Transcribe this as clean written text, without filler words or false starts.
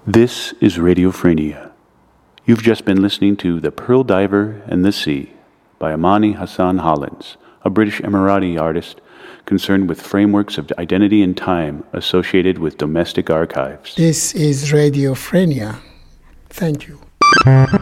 This is Radiophrenia. You've just been listening to The Pearl Diver and the Sea by Amani Hassan Hollins, a British Emirati artist concerned with frameworks of identity and time associated with domestic archives. This is Radiophrenia. Thank you.